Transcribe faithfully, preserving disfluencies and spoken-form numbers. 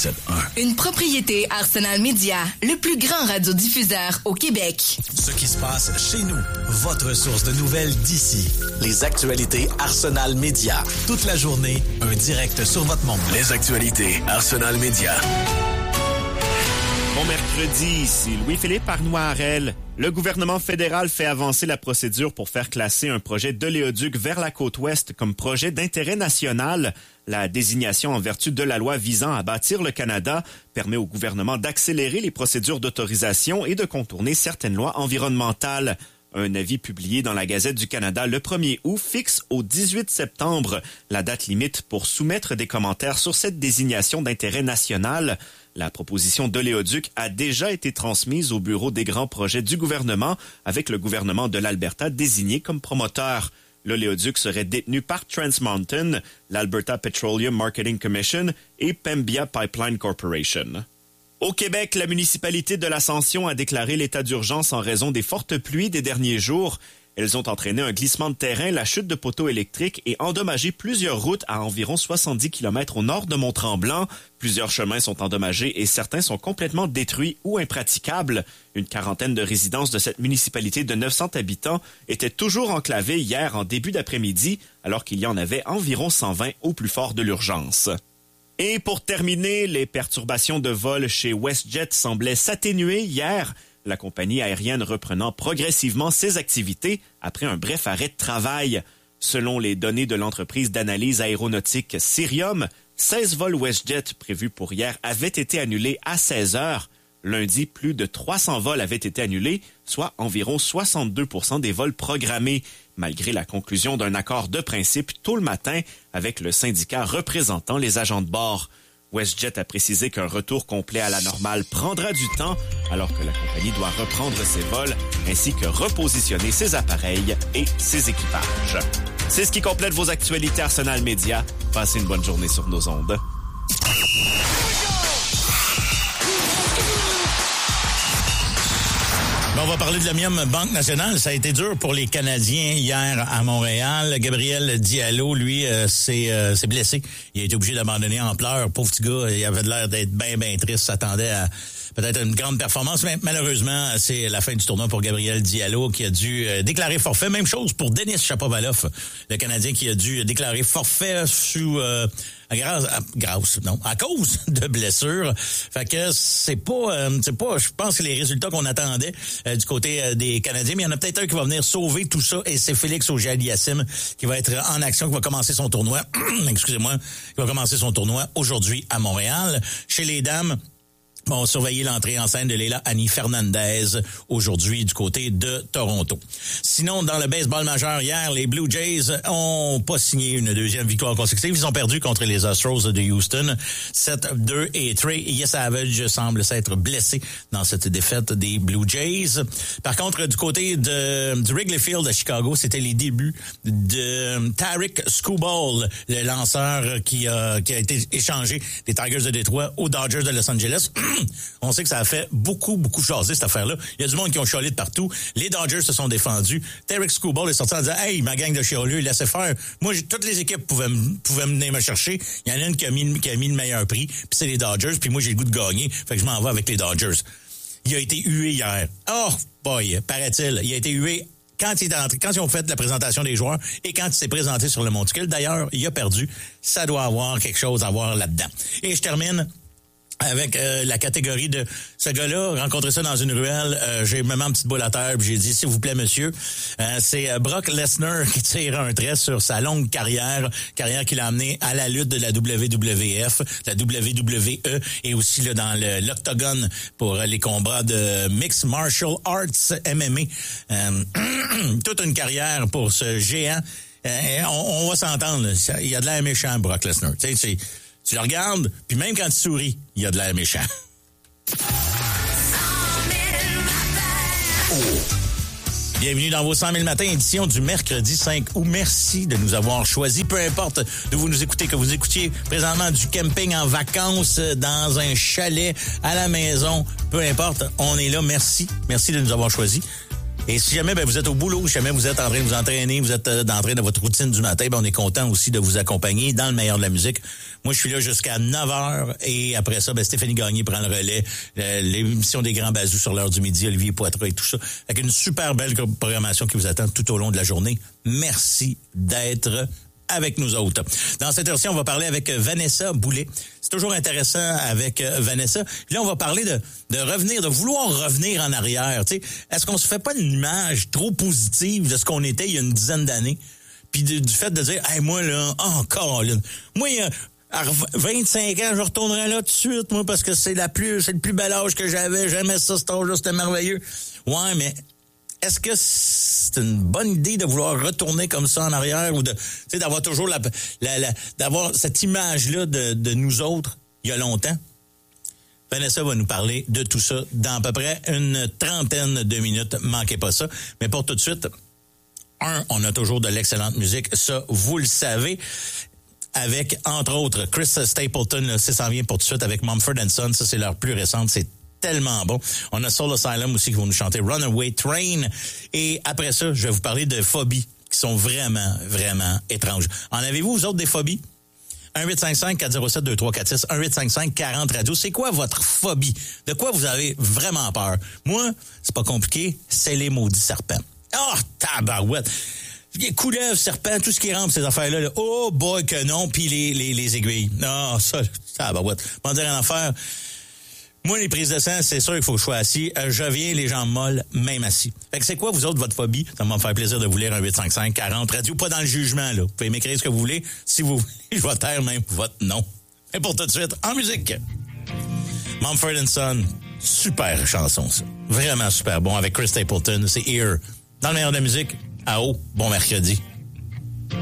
sept un. Une propriété Arsenal Media, le plus grand radiodiffuseur au Québec. Ce qui se passe chez nous, votre source de nouvelles d'ici. Les actualités Arsenal Media. Toute la journée, un direct sur votre monde. Les actualités Arsenal Media. Bon mercredi, ici Louis-Philippe Arnois-Harel. Le gouvernement fédéral fait avancer la procédure pour faire classer un projet d'oléoduc vers la côte ouest comme projet d'intérêt national. La désignation en vertu de la loi visant à bâtir le Canada permet au gouvernement d'accélérer les procédures d'autorisation et de contourner certaines lois environnementales. Un avis publié dans la Gazette du Canada le premier août fixe au dix-huit septembre la date limite pour soumettre des commentaires sur cette désignation d'intérêt national. La proposition d'oléoduc a déjà été transmise au bureau des grands projets du gouvernement avec le gouvernement de l'Alberta désigné comme promoteur. L'oléoduc serait détenu par Trans Mountain, l'Alberta Petroleum Marketing Commission et Pembina Pipeline Corporation. Au Québec, la municipalité de l'Ascension a déclaré l'état d'urgence en raison des fortes pluies des derniers jours. Elles ont entraîné un glissement de terrain, la chute de poteaux électriques et endommagé plusieurs routes à environ soixante-dix kilomètres au nord de Mont-Tremblant. Plusieurs chemins sont endommagés et certains sont complètement détruits ou impraticables. Une quarantaine de résidences de cette municipalité de neuf cents habitants étaient toujours enclavées hier en début d'après-midi, alors qu'il y en avait environ cent vingt au plus fort de l'urgence. Et pour terminer, les perturbations de vol chez WestJet semblaient s'atténuer hier, la compagnie aérienne reprenant progressivement ses activités après un bref arrêt de travail. Selon les données de l'entreprise d'analyse aéronautique Cirium, seize vols WestJet prévus pour hier avaient été annulés à seize heures. Lundi, plus de trois cents vols avaient été annulés, soit environ soixante-deux pour cent des vols programmés, malgré la conclusion d'un accord de principe tôt le matin avec le syndicat représentant les agents de bord. WestJet a précisé qu'un retour complet à la normale prendra du temps, alors que la compagnie doit reprendre ses vols ainsi que repositionner ses appareils et ses équipages. C'est ce qui complète vos actualités Arsenal Media. Passez une bonne journée sur nos ondes. Bon, on va parler de l'Amium Banque Nationale. Ça a été dur pour les Canadiens hier à Montréal. Gabriel Diallo, lui, euh, s'est, euh, s'est blessé. Il a été obligé d'abandonner en pleurs. Pauvre petit gars, il avait l'air d'être bien, bien triste. S'attendait à peut-être une grande performance, mais malheureusement, c'est la fin du tournoi pour Gabriel Diallo qui a dû euh, déclarer forfait. Même chose pour Denis Shapovalov, le Canadien qui a dû déclarer forfait sous... Euh, À grâce, à, grâce, non, à cause de blessures. Fait que c'est pas, euh, c'est pas, je pense que les résultats qu'on attendait euh, du côté euh, des Canadiens, mais il y en a peut-être un qui va venir sauver tout ça, et c'est Félix Auger-Aliassime qui va être en action, qui va commencer son tournoi, excusez-moi, qui va commencer son tournoi aujourd'hui à Montréal. Chez les dames, bon, surveiller l'entrée en scène de Leila Annie Fernandez aujourd'hui du côté de Toronto. Sinon, dans le baseball majeur hier, les Blue Jays ont pas signé une deuxième victoire consécutive. Ils ont perdu contre les Astros de Houston, sept deux et trois. Yes Savage semble s'être blessé dans cette défaite des Blue Jays. Par contre, du côté de du Wrigley Field à Chicago, c'était les débuts de Tarik Skubal, le lanceur qui a, qui a été échangé des Tigers de Détroit aux Dodgers de Los Angeles. On sait que ça a fait beaucoup, beaucoup jaser, cette affaire-là. Il y a du monde qui ont chialé de partout. Les Dodgers se sont défendus. Tarik Skubal est sorti en disant « Hey, ma gang de chialeux, laissez faire. Moi, toutes les équipes pouvaient, pouvaient venir me chercher. Il y en a une qui a mis, qui a mis le meilleur prix, puis c'est les Dodgers, puis moi, j'ai le goût de gagner. Fait que je m'en vais avec les Dodgers. » Il a été hué hier. Oh, boy, paraît-il. Il a été hué quand, il est entré, quand ils ont fait la présentation des joueurs et quand il s'est présenté sur le monticule. D'ailleurs, il a perdu. Ça doit avoir quelque chose à voir là-dedans. Et je termine avec euh, la catégorie de ce gars-là, rencontré ça dans une ruelle, euh, j'ai même une petite boule à terre, puis j'ai dit, s'il vous plaît, monsieur, euh, c'est euh, Brock Lesnar qui tire un trait sur sa longue carrière, carrière qu'il a amenée à la lutte de la W W F, la W W E, et aussi là, dans le, l'octogone pour euh, les combats de Mixed Martial Arts M M A. Euh, toute une carrière pour ce géant. Euh, on, on va s'entendre, là, il y a de l'air méchant, Brock Lesnar. Tu sais, c'est... Tu le regardes, puis même quand tu souris, il y a de l'air méchant. Oh. Bienvenue dans vos cent mille matins, édition du mercredi cinq août. Merci de nous avoir choisis. Peu importe d'où vous nous écoutez, que vous écoutiez présentement du camping en vacances, dans un chalet, à la maison, peu importe, on est là. Merci. Merci de nous avoir choisis. Et si jamais ben, vous êtes au boulot, si jamais vous êtes en train de vous entraîner, vous êtes euh, en train de votre routine du matin, ben, on est content aussi de vous accompagner dans le meilleur de la musique. Moi, je suis là jusqu'à neuf heures et après ça, ben, Stéphanie Gagné prend le relais. Euh, l'émission des Grands Bazous sur l'heure du midi, Olivier Poitras et tout ça. Avec une super belle programmation qui vous attend tout au long de la journée. Merci d'être avec nous autres. Dans cette version, on va parler avec Vanessa Boulay. C'est toujours intéressant avec Vanessa. Là, on va parler de, de revenir, de vouloir revenir en arrière. Tu sais, est-ce qu'on se fait pas une image trop positive de ce qu'on était il y a une dizaine d'années? Puis du, du fait de dire, hey, moi, là, encore, là, moi, il y a à vingt-cinq ans, je retournerai là tout de suite, moi, parce que c'est la plus, c'est le plus bel âge que j'avais. J'aimais ça, cet âge-là, c'était merveilleux. Ouais, mais est-ce que c'est une bonne idée de vouloir retourner comme ça en arrière ou de, tu sais, d'avoir toujours la, la, la d'avoir cette image-là de, de nous autres il y a longtemps? Vanessa va nous parler de tout ça dans à peu près une trentaine de minutes. Manquez pas ça. Mais pour tout de suite, un, on a toujours de l'excellente musique. Ça, vous le savez. Avec, entre autres, Chris Stapleton, ça s'en vient pour tout de suite avec Mumford and Sons. Ça, c'est leur plus récente. C'est tellement bon. On a Soul Asylum aussi qui vont nous chanter Runaway Train. Et après ça, je vais vous parler de phobies qui sont vraiment, vraiment étranges. En avez-vous, vous autres, des phobies? un huit cinq cinq quatre zéro sept deux trois quatre six, un huit cinq cinq quarante radio. C'est quoi votre phobie? De quoi vous avez vraiment peur? Moi, c'est pas compliqué, c'est les maudits serpents. Oh, tabarouette! Couleuvres, serpents, tout ce qui rentre, ces affaires-là, là. Oh boy que non, puis les, les, les aiguilles. Non, ça, tabarouette. On va dire une affaire. Moi, les prises de sang, c'est sûr qu'il faut que je sois assis. Euh, je viens les jambes molles, même assis. Fait que c'est quoi, vous autres, votre phobie? Ça va me faire plaisir de vous lire un huit cinq cinq quarante radio. Pas dans le jugement, là. Vous pouvez m'écrire ce que vous voulez. Si vous voulez, je vais taire même votre nom. Et pour tout de suite, en musique. Mumford and Sons. Super chanson, ça. Vraiment super bon avec Chris Stapleton. C'est Here. Dans le meilleur de la musique, à haut. Bon mercredi.